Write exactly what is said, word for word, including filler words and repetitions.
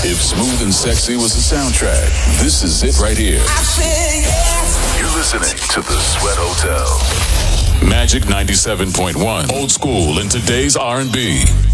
If Smooth and Sexy was a soundtrack, this is it right here. I said yes. You're listening to The Sweat Hotel. Magic ninety-seven point one. Old school in today's R and B.